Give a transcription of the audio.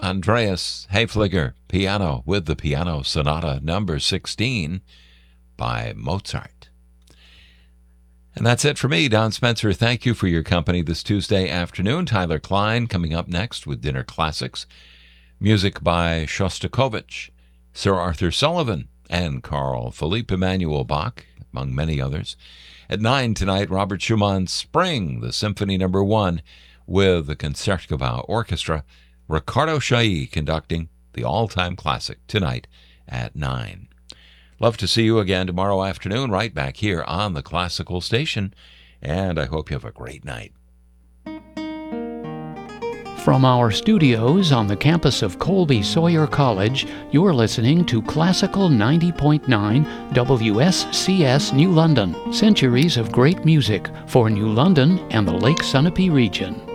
Andreas Hayfliger, piano with the Piano Sonata number 16 by Mozart. And that's it for me, Don Spencer. Thank you for your company this Tuesday afternoon. Tyler Klein coming up next with Dinner Classics. Music by Shostakovich, Sir Arthur Sullivan, and Carl Philipp Emanuel Bach, among many others. At 9 tonight, Robert Schumann's Spring, the Symphony No. 1, with the Concertgebouw Orchestra. Ricardo Chailly conducting the all-time classic tonight at 9. Love to see you again tomorrow afternoon, right back here on the Classical Station, and I hope you have a great night. From our studios on the campus of Colby Sawyer College, you're listening to Classical 90.9 WSCS New London. Centuries of great music for New London and the Lake Sunapee region.